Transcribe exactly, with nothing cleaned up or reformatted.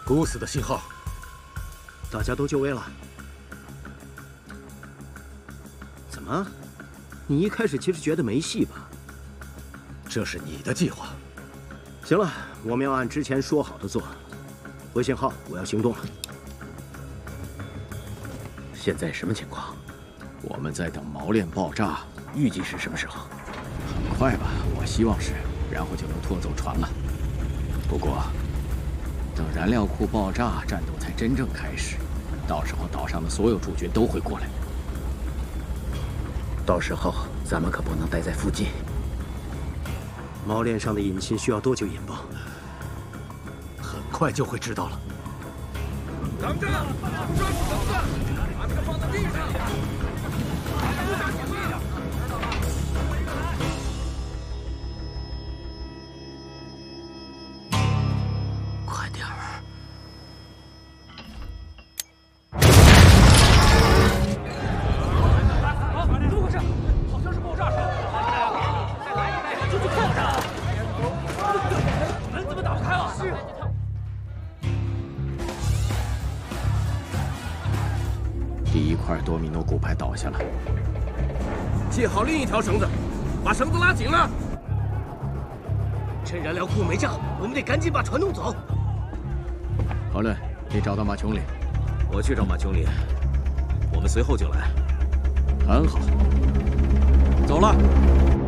姑死的信号， 大家都就位了。怎么？你一开始其实觉得没戏吧？ 这是你的计划。 行了，我们要按之前说好的做。回信号，我要行动了。 现在什么情况？ 我们在等锚链爆炸，预计是什么时候？很快吧，我希望是，然后就能拖走船了。不过，等燃料库爆炸，战斗才真正开始。到时候岛上的所有驻军都会过来。 到时候咱们可不能待在附近。 锚链上的引擎需要多久引爆？ 很快就会知道了。 等着，抓住绳子，把这个放在地上。不敢紧了。 快点儿！ 啊，怎么回事？好像是爆炸声。再来一枚，就是爆炸。门怎么打不开了？是。 第一块多米诺骨牌倒下了， 系好另一条绳子，把绳子拉紧了。 趁燃料库没炸，我们得赶紧把船弄走。 好了，你找到马琼里， 我去找马琼里，我们随后就来。 很好，走了。